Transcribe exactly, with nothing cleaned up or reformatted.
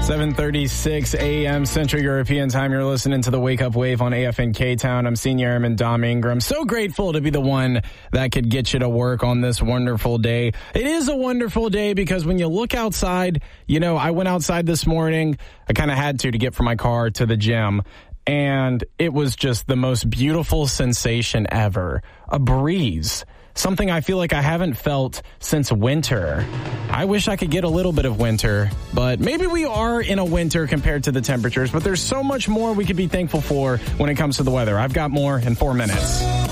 seven thirty-six a.m. Central European Time. You're listening to the Wake Up Wave on A F N K-Town. I'm Senior Airman Dom Ingram. So grateful to be the one that could get you to work on this wonderful day. It is a wonderful day because when you look outside, you know, I went outside this morning. I kind of had to to get from my car to the gym. And it was just the most beautiful sensation ever. A breeze. Something I feel like I haven't felt since winter. I wish I could get a little bit of winter, but maybe we are in a winter compared to the temperatures, but there's so much more we could be thankful for when it comes to the weather. I've got more in four minutes.